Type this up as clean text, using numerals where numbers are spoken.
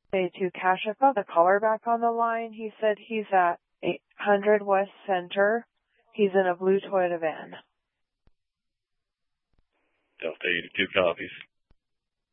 Say to Kashifa, the caller back on the line. He said he's at 800 West Center. He's in a blue Toyota van. Delta 82 copies.